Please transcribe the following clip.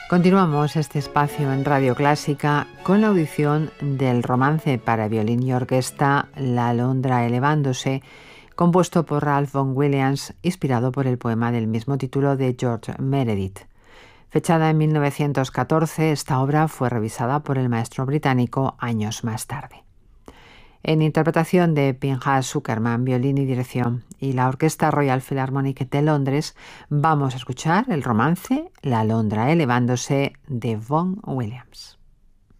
Continuamos este espacio en Radio Clásica con la audición del romance para violín y orquesta La Alondra elevándose, compuesto por Ralph Vaughan Williams, inspirado por el poema del mismo título de George Meredith. Fechada en 1914, esta obra fue revisada por el maestro británico años más tarde. En interpretación de Pinhas Zukerman, violín y dirección, y la Orquesta Royal Philharmonic de Londres, vamos a escuchar el romance La Alondra elevándose de Vaughan Williams.